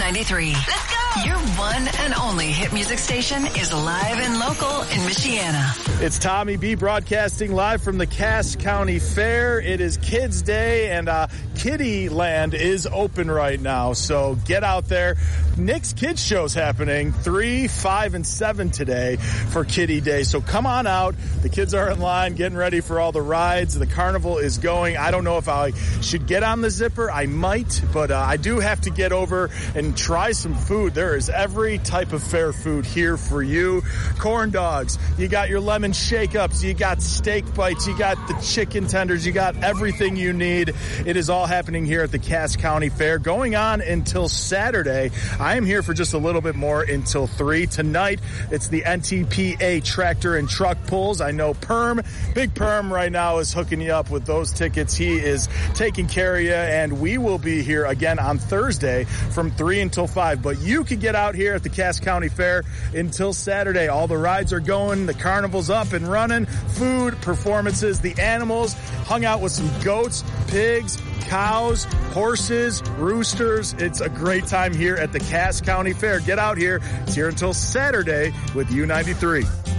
U93. Let's go! Your one and only hit music station is live and local in Michiana. It's Tommy B broadcasting live from the Cass County Fair. It is Kids Day, and Kitty Land is open right now, so get out there. Nick's Kids Show's happening 3, 5, and 7 today for Kitty Day, so come on out. The kids are in line getting ready for all the rides. The carnival is going. I don't know if I should get on the zipper. I might, but I do have to get over and try some food. There is every type of fair food here for you. Corn dogs, you got your lemon shake-ups, you got steak bites, you got the chicken tenders, you got everything you need. It is all happening here at the Cass County Fair, going on until Saturday. I am here for just a little bit more until 3. Tonight, it's the NTPA tractor and truck pulls. I know Perm, Big Perm right now is hooking you up with those tickets. He is taking care of you, and we will be here again on Thursday from 3 until 5. But you can get out here at the Cass County Fair until Saturday. All the rides are going, the carnival's up and running, food, performances, the animals, hung out with some goats, pigs, cows, horses, roosters. It's a great time here at the Cass County Fair. Get out here. It's here until Saturday with U93.